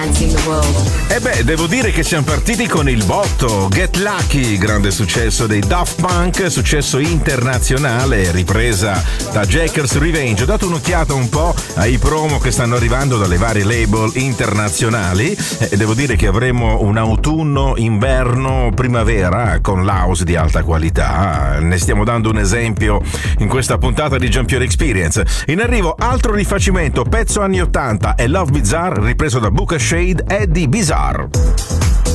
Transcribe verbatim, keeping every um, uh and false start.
dancing the world. E beh, devo dire che siamo partiti con il botto. Get Lucky, grande successo dei Daft Punk, successo internazionale, ripresa da Jackers Revenge. Ho dato un'occhiata un po' ai promo che stanno arrivando dalle varie label internazionali e devo dire che avremo un autunno, inverno, primavera con l'house di alta qualità. Ne stiamo dando un esempio in questa puntata di Giampiero Experience. In arrivo altro rifacimento, pezzo anni ottanta, e Love Bizarre ripreso da Buka Shade e di Bizarre.